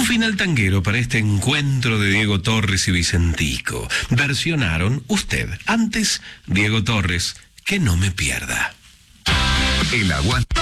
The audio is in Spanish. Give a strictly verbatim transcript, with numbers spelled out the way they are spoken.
Un final tanguero para este encuentro de Diego Torres y Vicentico. Versionaron usted, antes Diego Torres, que no me pierda. El aguante.